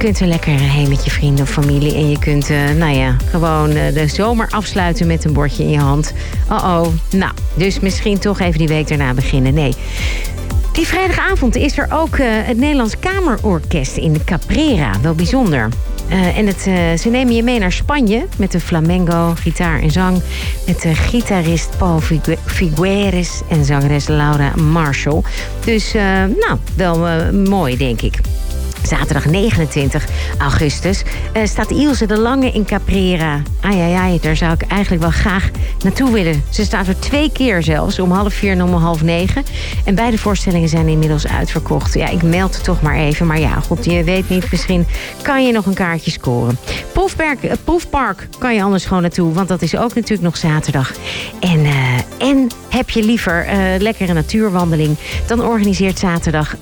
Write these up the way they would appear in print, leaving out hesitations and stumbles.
kunt er lekker heen met je vrienden of familie. En je kunt gewoon de zomer afsluiten met een bordje in je hand. Nou, dus misschien toch even die week daarna beginnen. Nee. Die vrijdagavond is er ook het Nederlands Kamerorkest in de Caprera. Wel bijzonder. Ze nemen je mee naar Spanje met de flamenco, gitaar en zang. Met de gitarist Paul Figueres en zangeres Laura Marshall. Dus wel mooi, denk ik. Zaterdag 29 augustus staat Ilse de Lange in Caprera. Ai, daar zou ik eigenlijk wel graag naartoe willen. Ze staat er 2 keer zelfs, om 8:30 en om 8:30. En beide voorstellingen zijn inmiddels uitverkocht. Ja, ik meld het toch maar even. Maar ja, goed, je weet niet, misschien kan je nog een kaartje scoren. Proefpark kan je anders gewoon naartoe, want dat is ook natuurlijk nog zaterdag. En heb je liever lekkere natuurwandeling, dan organiseert zaterdag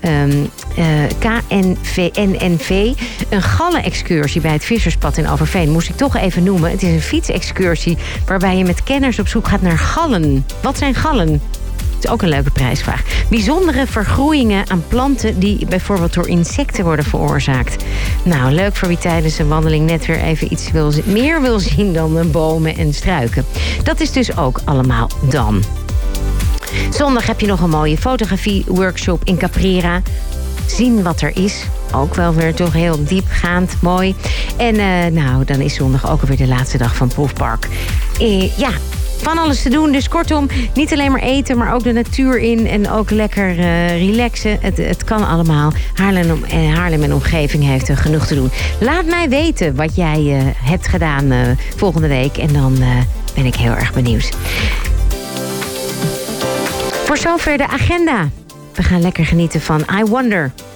NNV een gallen-excursie bij het Visserspad in Overveen. Moest ik toch even noemen. Het is een fietsexcursie waarbij je met kenners op zoek gaat naar gallen. Wat zijn gallen? Dat is ook een leuke prijsvraag. Bijzondere vergroeiingen aan planten die bijvoorbeeld door insecten worden veroorzaakt. Nou, leuk voor wie tijdens een wandeling net weer even iets meer wil zien dan bomen en struiken. Dat is dus ook allemaal dan. Zondag heb je nog een mooie fotografie-workshop in Caprera. Zien wat er is. Ook wel weer toch heel diepgaand, mooi. En dan is zondag ook alweer de laatste dag van Proefpark. Van alles te doen. Dus kortom, niet alleen maar eten, maar ook de natuur in. En ook lekker relaxen. Het kan allemaal. Haarlem en omgeving heeft er genoeg te doen. Laat mij weten wat jij hebt gedaan volgende week. En dan ben ik heel erg benieuwd. Voor zover de agenda. We gaan lekker genieten van I Wonder.